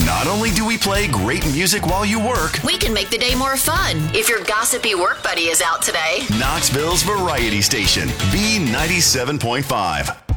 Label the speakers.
Speaker 1: Not only do we play great music while you work,
Speaker 2: we can make the day more fun if your gossipy work buddy is out today.
Speaker 1: Knoxville's Variety Station, B97.5.